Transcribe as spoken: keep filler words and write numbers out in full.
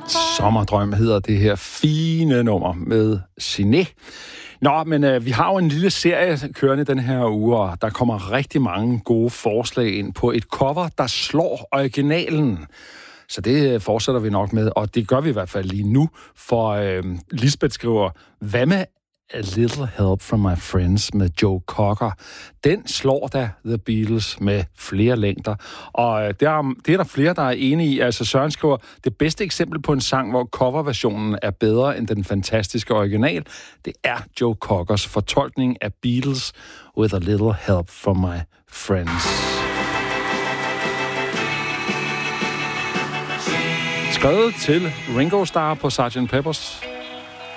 Sommerdrøm hedder det her fine nummer med Siné. Nå, men øh, vi har jo en lille serie kørende den her uge, og der kommer rigtig mange gode forslag ind på et cover, der slår originalen. Så det fortsætter vi nok med, og det gør vi i hvert fald lige nu, for øh, Lisbeth skriver, hvad med A Little Help from My Friends med Joe Cocker? Den slår da The Beatles med flere længder, og øh, der er, det er der flere, der er enige i. Altså Søren skriver, det bedste eksempel på en sang, hvor coverversionen er bedre end den fantastiske original, det er Joe Cockers fortolkning af Beatles With a Little Help from My Friends. Skrevet til Ringo Starr på sergeant Pepper's